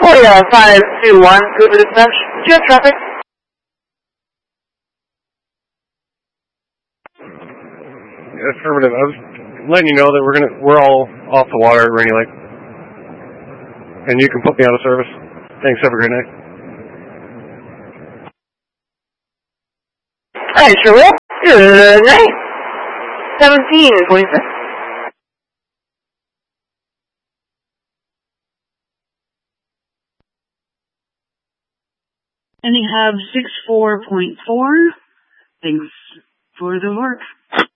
Korea 521, Cooper Dispatch. Jet traffic. Affirmative. I was letting you know that we're all off the water at Rainy Lake. And you can put me out of service. Thanks, have a great night. I sure will. Good night. 1726. And you have 64.4. Thanks for the work.